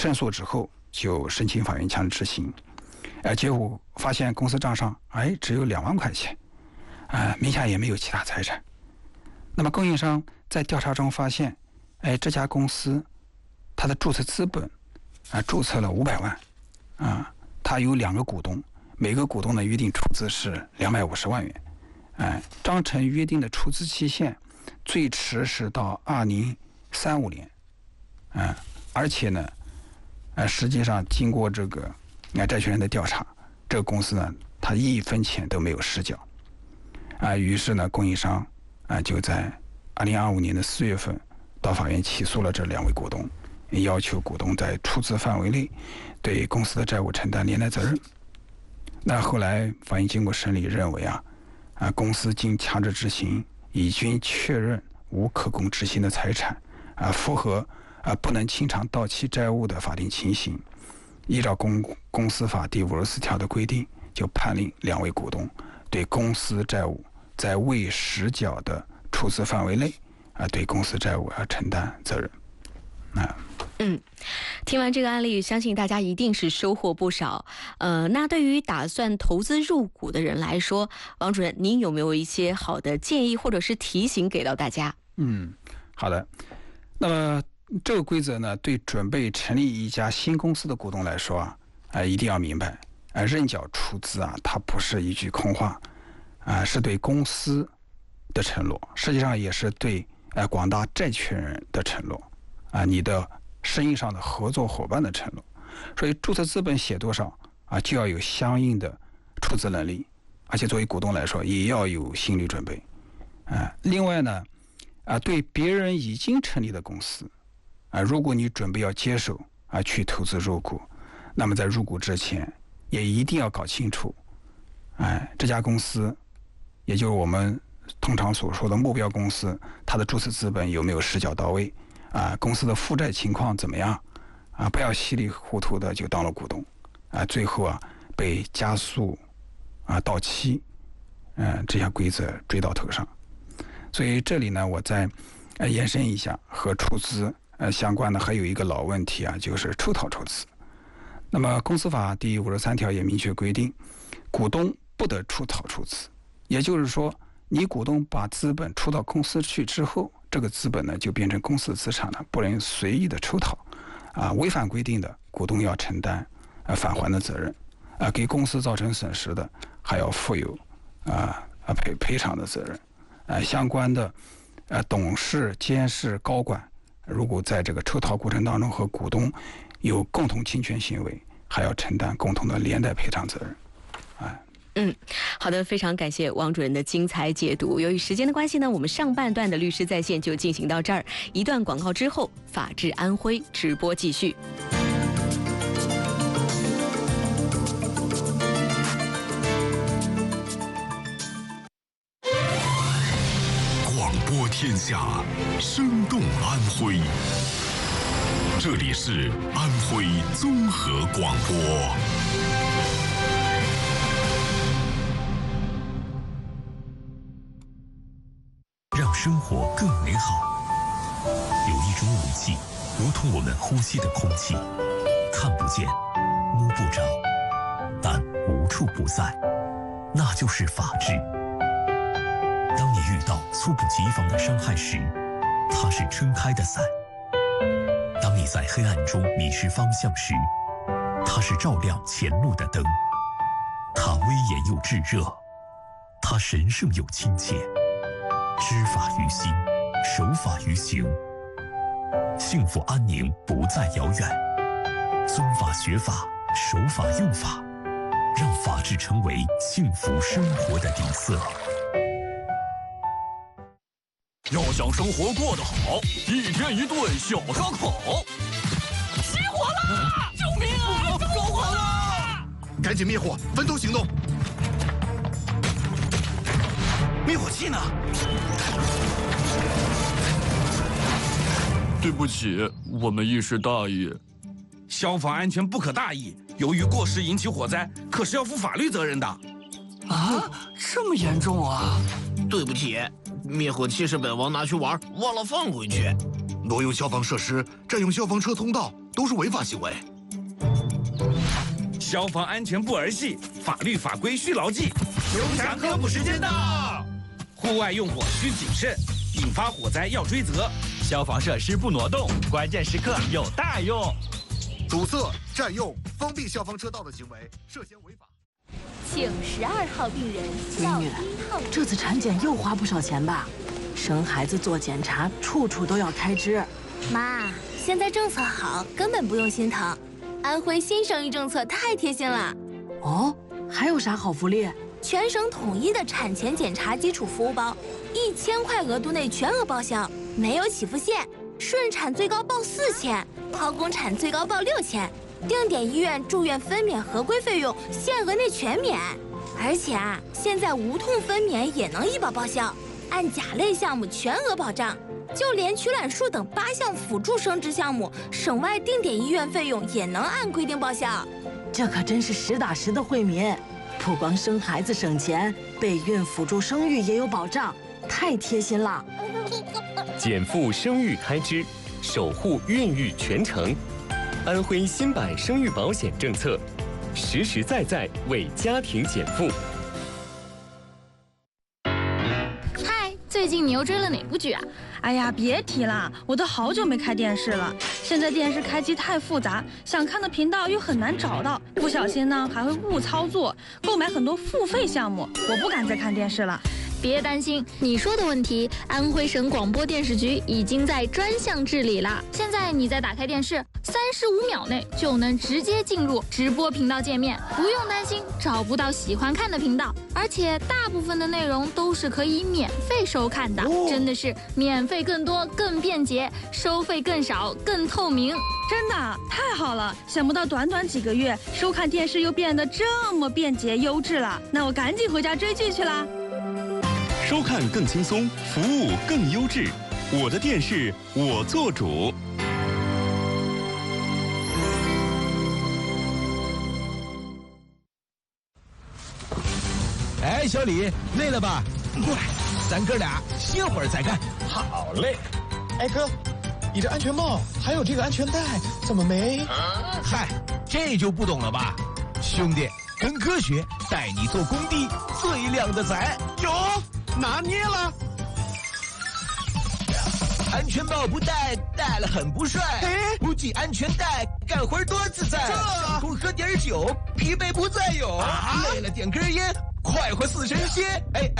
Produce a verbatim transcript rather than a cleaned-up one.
申诉之后就申请法院强制执行，呃，结果发现公司账上哎只有两万块钱，啊、呃，名下也没有其他财产。那么供应商在调查中发现，哎，这家公司它的注册资本啊、呃、注册了五百万，啊，它有两个股东，每个股东的约定出资是两百五十万元，哎、呃，章程约定的出资期限最迟是到二零三五年，啊、呃，而且呢。呃，实际上经过这个呃债权人的调查，这个公司呢，他一分钱都没有实缴，啊、呃，于是呢，供应商啊、呃、就在二零二五年的四月份到法院起诉了这两位股东，要求股东在出资范围内对公司的债务承担连带责任。那后来法院经过审理认为啊，啊、呃、公司经强制执行已经确认无可供执行的财产，啊、呃、符合。啊，不能清偿到期债务的法定情形，依照公公司法第五十四条的规定，就判令两位股东对公司债务在未实缴的出资范围内，啊，对公司债务要承担责任。啊， 嗯，听完这个案例，相信大家一定是收获不少。呃，那对于打算投资入股的人来说，王主任，您有没有一些好的建议或者是提醒给到大家？ 嗯，好的。那么。这个规则呢，对准备成立一家新公司的股东来说啊，啊、呃，一定要明白，啊、呃，认缴出资啊，它不是一句空话，啊、呃，是对公司的承诺，实际上也是对呃广大债权人的承诺，啊、呃，你的生意上的合作伙伴的承诺。所以注册资本写多少啊，就要有相应的出资能力，而且作为股东来说，也要有心理准备。啊、呃，另外呢，啊、呃，对别人已经成立的公司。啊，如果你准备要接手啊去投资入股，那么在入股之前也一定要搞清楚，哎，这家公司，也就是我们通常所说的目标公司，它的注册资本有没有实缴到位？啊，公司的负债情况怎么样？啊，不要稀里糊涂的就当了股东，啊，最后啊被加速啊到期，嗯、呃，这些规则追到头上。所以这里呢，我再呃延伸一下和出资。呃，相关的还有一个老问题啊，就是抽逃出资。那么，公司法第五十三条也明确规定，股东不得出逃出资。也就是说，你股东把资本出到公司去之后，这个资本呢就变成公司资产了，不能随意的抽逃。啊，违反规定的，股东要承担呃返还的责任。啊，给公司造成损失的，还要负有啊啊赔赔偿的责任。啊，相关的呃董事、监事、高管。如果在这个抽逃过程当中和股东有共同侵权行为，还要承担共同的连带赔偿责任。哎， 嗯，好的，非常感谢王主任的精彩解读。由于时间的关系呢，我们上半段的律师在线就进行到这儿。一段广告之后，法治安徽直播继续。 天下，生动安徽。这里是安徽综合广播。让生活更美好。有一种武器，如同我们呼吸的空气，看不见，摸不着，但无处不在，那就是法治。当你遇到猝不及防的伤害时，它是撑开的伞；当你在黑暗中迷失方向时，它是照亮前路的灯。它威严又炙热，它神圣又亲切。知法于心，守法于行，幸福安宁不再遥远。遵法学法，守法用法，让法治成为幸福生活的底色。 要想生活过得好，一天一顿小烧烤。 失火了！救命啊！着火了！ 赶紧灭火，分头行动。 灭火器呢？ 对不起，我们一时大意。 消防安全不可大意，由于过失引起火灾，可是要负法律责任的。 啊，这么严重啊！ 对不起，灭火器是本王拿去玩，忘了放回去。 挪用消防设施，占用消防车通道， 都是违法行为。 消防安全不儿戏，法律法规需牢记。刘强科普时间到，户外用火需谨慎，引发火灾要追责。 消防设施不挪动，关键时刻有大用。 堵塞、占用、封闭消防车道的行为涉嫌违法。 请十二号病人到一号。这次产检又花不少钱吧？生孩子做检查，处处都要开支。 妈，现在政策好，根本不用心疼。安徽新生育政策太贴心了。 哦，还有啥好福利？ 全省统一的产前检查基础服务包，一千块额度内全额报销，没有起付线。顺产最高报四千，剖宫产最高报六千，定点医院住院分娩合规费用限额内全免。而且啊，现在无痛分娩也能医保报销，按甲类项目全额保障。就连取卵术等八项辅助生殖项目，省外定点医院费用也能按规定报销。 这可真是实打实的惠民，不光生孩子省钱，备孕辅助生育也有保障，太贴心了。 减负生育开支，守护孕育全程。安徽新版生育保险政策，实实在在为家庭减负。 嗨，最近你又追了哪部剧啊？ 哎呀，别提了，我都好久没开电视了。现在电视开机太复杂，想看的频道又很难找到，不小心呢还会误操作，购买很多付费项目，我不敢再看电视了。 别担心，你说的问题，安徽省广播电视局已经在专项治理了。现在你再打开电视，三十五秒内就能直接进入直播频道界面，不用担心找不到喜欢看的频道，而且大部分的内容都是可以免费收看的，哦、真的是免费更多、更便捷，收费更少、更透明。 真的太好了！想不到短短几个月，收看电视又变得这么便捷优质了。那我赶紧回家追剧去啦！ 收看更轻松，服务更优质。我的电视，我做主。 哎，小李，累了吧？过来，咱哥俩歇会儿再干。 好嘞。哎哥，你这安全帽还有这个安全带怎么没？ 啊、嗨，这就不懂了吧？兄弟，跟科学带你做工地最靓的仔。 有。拿捏了， 安全帽不戴，戴了很不帅。哎，不系安全带，干活多自在。 这多喝点酒，疲惫不再有。啊、累了点根烟，快活似神仙。哎哎。